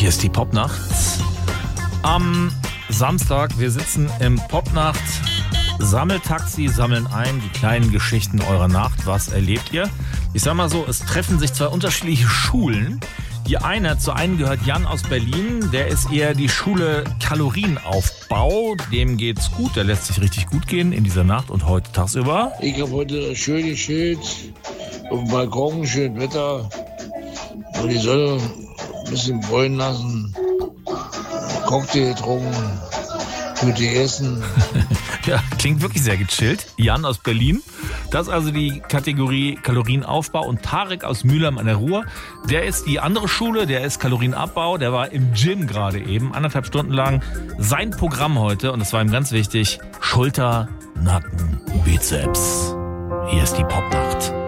Hier ist die Popnacht. Am Samstag, wir sitzen im Popnacht Sammeltaxi, sammeln ein die kleinen Geschichten eurer Nacht. Was erlebt ihr? Ich sag mal so, es treffen sich zwei unterschiedliche Schulen. Zu einen gehört Jan aus Berlin, der ist eher die Schule Kalorienaufbau. Dem geht's gut, der lässt sich richtig gut gehen in dieser Nacht und heute tagsüber. Ich habe heute ein schönes Schild auf dem Balkon, schön Wetter. Und die Sonne ein bisschen bräunen lassen. Cocktail getrunken, gute Essen. Ja, klingt wirklich sehr gechillt. Jan aus Berlin. Das ist also die Kategorie Kalorienaufbau. Und Tarek aus Mülheim an der Ruhr, der ist die andere Schule, der ist Kalorienabbau. Der war im Gym gerade eben, 1,5 Stunden lang. Sein Programm heute, und das war ihm ganz wichtig, Schulter, Nacken, Bizeps. Hier ist die Popnacht.